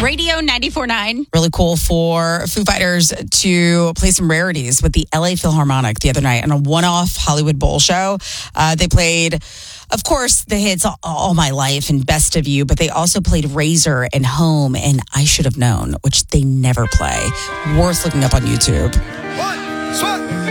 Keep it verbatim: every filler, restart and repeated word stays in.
Radio ninety-four point nine. Really cool for Foo Fighters to play some rarities with the L A Philharmonic the other night on a one-off Hollywood Bowl show. Uh, they played, of course, the hits All, All My Life and Best of You, but they also played Razor and Home and I Should Have Known, which they never play. Worth looking up on YouTube. One, two,